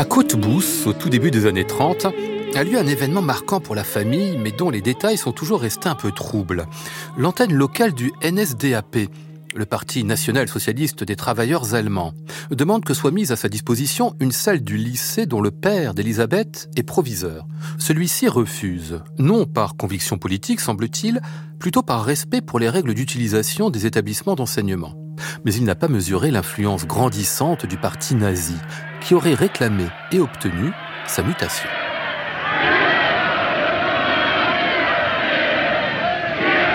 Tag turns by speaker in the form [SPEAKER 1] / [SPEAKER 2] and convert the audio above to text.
[SPEAKER 1] À Cottbus, au tout début des années 30, a lieu un événement marquant pour la famille, mais dont les détails sont toujours restés un peu troubles. L'antenne locale du NSDAP, le Parti national-socialiste des travailleurs allemands, demande que soit mise à sa disposition une salle du lycée dont le père d'Elisabeth est proviseur. Celui-ci refuse, non par conviction politique, semble-t-il, plutôt par respect pour les règles d'utilisation des établissements d'enseignement. Mais il n'a pas mesuré l'influence grandissante du parti nazi, qui aurait réclamé et obtenu sa mutation.